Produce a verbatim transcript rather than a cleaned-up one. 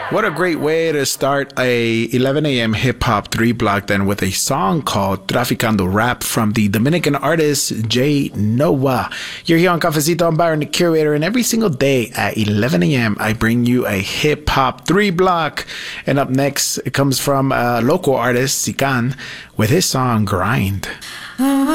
What a great way to start a eleven a.m. hip-hop three-block then with a song called Traficando Rap from the Dominican artist Jay Noah. You're here on Cafecito. I'm Byron, the curator, and every single day at eleven a.m. I bring you a hip-hop three-block. And up next, it comes from a local artist, Sican, with his song Grind.